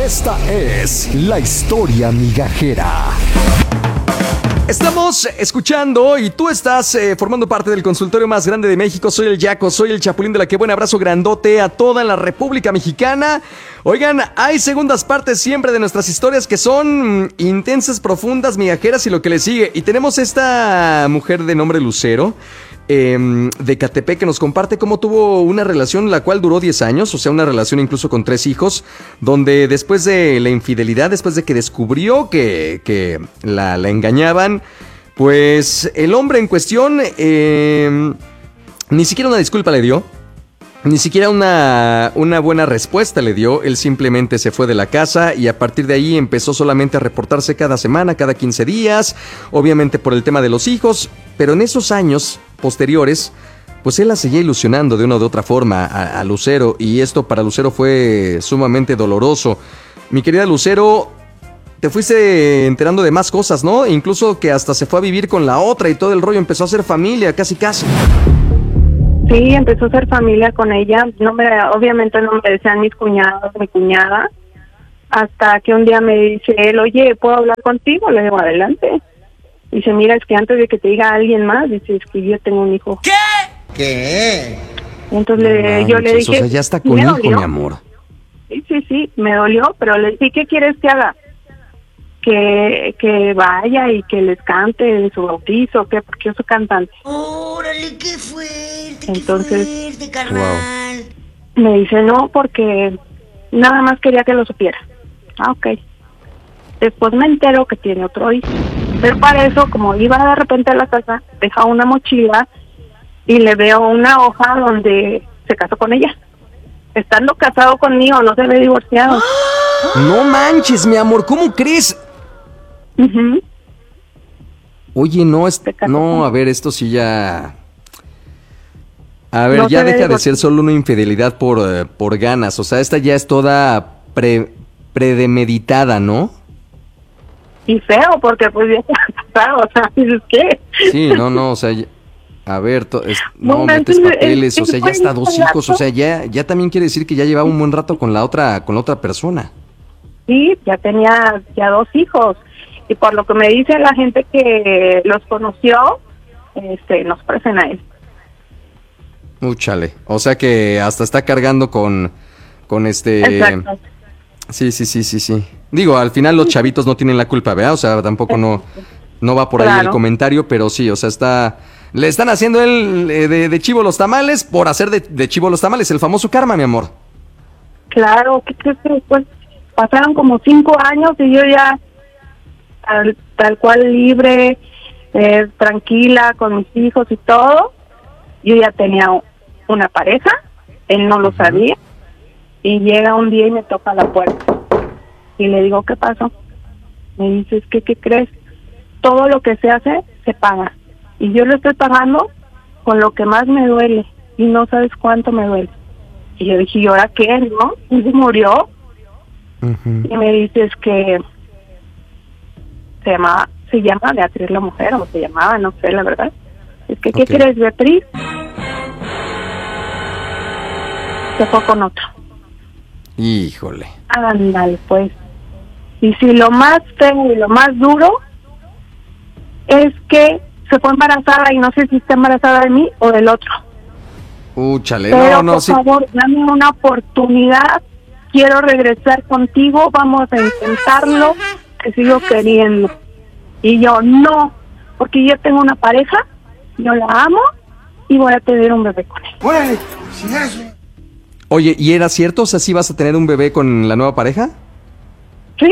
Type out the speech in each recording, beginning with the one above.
Esta es la historia migajera. Estamos escuchando y tú estás formando parte del consultorio más grande de México. Soy el Yaco, soy el Chapulín de la que buena. Abrazo grandote a toda la República Mexicana. Oigan, hay segundas partes siempre de nuestras historias que son intensas, profundas, migajeras y lo que le sigue. Y tenemos esta mujer de nombre Lucero, de Catepec, que nos comparte cómo tuvo una relación la cual duró 10 años, o sea, una relación incluso con 3 hijos, donde después de la infidelidad, después de que descubrió que la engañaban, pues el hombre en cuestión ni siquiera una disculpa le dio. Ni siquiera una buena respuesta le dio. Él simplemente se fue de la casa y a partir de ahí empezó solamente a reportarse cada semana, cada 15 días, obviamente por el tema de los hijos, pero en esos años posteriores, pues él la seguía ilusionando de una u otra forma a Lucero, y esto para Lucero fue sumamente doloroso. Mi querida Lucero, te fuiste enterando de más cosas, ¿no? Incluso que hasta se fue a vivir con la otra y todo el rollo, empezó a hacer familia, casi. Sí, empezó a hacer familia con ella. Obviamente no me decían mis cuñados, mi cuñada, hasta que un día me dice él, oye, ¿puedo hablar contigo? Le digo, adelante. Dice, mira, es que antes de que te diga alguien más, dice, es que yo tengo un hijo. ¿Qué? Entonces yo le dije, o sea, ya está con hijo, mi amor. Sí, me dolió, pero le dije, ¿qué quieres que haga? Que vaya y que les cante en su bautizo, ¿qué? Porque yo soy cantante. ¡Órale, qué fuerte! Entonces, ¡Qué fuerte, carnal! Me dice, no, porque nada más quería que lo supiera. Ah, ok. Después me entero que tiene otro hijo. Pero para eso, como iba de repente a la casa, deja una mochila y le veo una hoja donde se casó con ella. Estando casado conmigo, no se ve divorciado. No manches, mi amor, ¿cómo crees? Uh-huh. Oye, no, a ver, esto sí ya... A ver, No ya se deja ve de ser solo una infidelidad por ganas. O sea, esta ya es toda premeditada, ¿no? Y feo, porque pues ya está casado, o sea, dices, ¿qué? Sí, no, o sea... A ver, metes papeles, o sea, ya está 2 hijos, o sea, ya también quiere decir que ya llevaba un buen rato con la otra persona. Sí, ya tenía 2 hijos. Y por lo que me dice la gente que los conoció, nos parecen a él. Úchale, o sea que hasta está cargando con Exacto. Sí. Digo, al final los chavitos no tienen la culpa, ¿verdad? O sea, tampoco no va por ahí el comentario, pero sí, o sea, le están haciendo él de chivo los tamales por hacer de chivo los tamales, el famoso karma, mi amor. Claro, ¿qué crees que después pasaron como 5 años y yo ya tal cual libre, tranquila con mis hijos y todo? Yo ya tenía una pareja, él no lo sabía, y llega un día y me toca la puerta y le digo, ¿qué pasó? Me dice, es que, ¿qué crees? Todo lo que se hace, se paga, y yo lo estoy pagando con lo que más me duele, y no sabes cuánto me duele. Y yo dije, ¿y ahora qué, no? ¿Y se murió? Y me dices que se llama Beatriz la mujer, o se llamaba, no sé, la verdad. Es que, ¿qué crees, Beatriz? Se fue con otro. Híjole. Ándale, pues. Y si lo más feo y lo más duro es que se fue embarazada, y no sé si está embarazada de mí o del otro. Úchale, pero por favor, dame una oportunidad, quiero regresar contigo, vamos a intentarlo, te sigo queriendo. Y yo, no, porque yo tengo una pareja, yo la amo y voy a tener un bebé con él. ¡Órale! ¡Sin eso! Oye, ¿y era cierto? O sea, ¿sí vas a tener un bebé con la nueva pareja? Sí,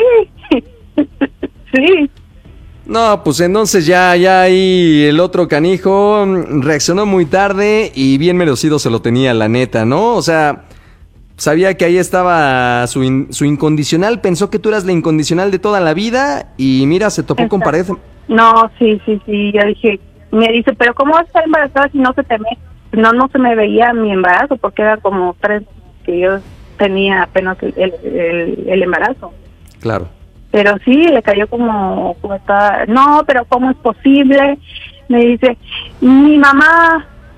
sí. No, pues entonces ya ahí el otro canijo reaccionó muy tarde y bien merecido se lo tenía, la neta, ¿no? O sea, sabía que ahí estaba su incondicional, pensó que tú eras la incondicional de toda la vida y mira, se topó con pared. No, sí, yo dije, me dice, pero ¿cómo vas a estar embarazada si no se te ve? No se me veía mi embarazo, porque era como 3 que yo tenía apenas el embarazo. Claro. Pero sí, le cayó como está, no, pero ¿cómo es posible? Me dice, mi mamá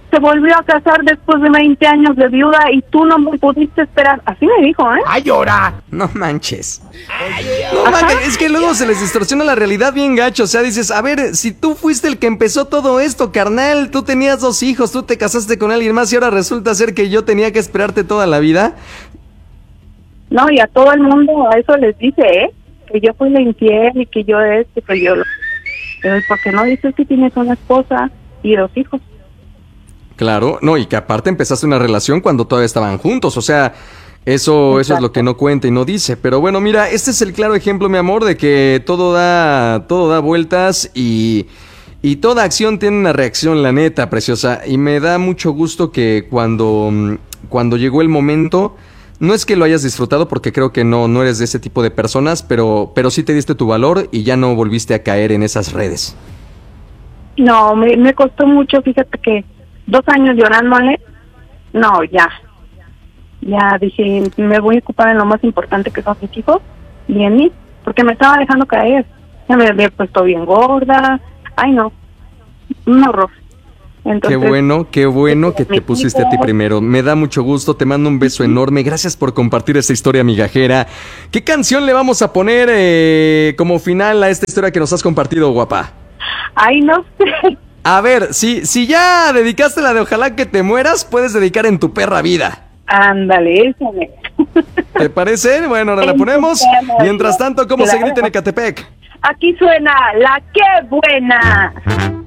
se volvió a casar después de 20 años de viuda y tú no me pudiste esperar. Así me dijo, ¿eh? ¡Ay, llora! No manches. No manches, es que luego se les distorsiona la realidad bien gacho. O sea, dices, a ver, si tú fuiste el que empezó todo esto, carnal, tú tenías 2 hijos, tú te casaste con alguien más y ahora resulta ser que yo tenía que esperarte toda la vida. No, y a todo el mundo a eso les dice, ¿eh? Que yo fui la infiel y que yo que yo... Pero ¿por qué no dices que tienes una esposa y 2 hijos? Claro, no, y que aparte empezaste una relación cuando todavía estaban juntos, o sea, eso es lo que no cuenta y no dice. Pero bueno, mira, este es el claro ejemplo, mi amor, de que todo da vueltas y toda acción tiene una reacción, la neta, preciosa. Y me da mucho gusto que cuando llegó el momento, no es que lo hayas disfrutado, porque creo que no eres de ese tipo de personas, pero sí te diste tu valor y ya no volviste a caer en esas redes. No, me costó mucho, fíjate que 2 años llorándole, no, ya dije, me voy a ocupar en lo más importante que son mis hijos y en mí, porque me estaba dejando caer, ya me había puesto bien gorda, ay no, un horror. Entonces, qué bueno que te pusiste a ti primero, me da mucho gusto, te mando un beso enorme, gracias por compartir esta historia migajera. ¿Qué canción le vamos a poner como final a esta historia que nos has compartido, guapa? Ay, no sé. A ver, si ya dedicaste la de Ojalá que te mueras, puedes dedicar En tu perra vida. Ándale, esa me... ¿Te parece? Bueno, ahora la ponemos. Mientras tanto, ¿cómo se grita en Ecatepec? Aquí suena La Qué Buena.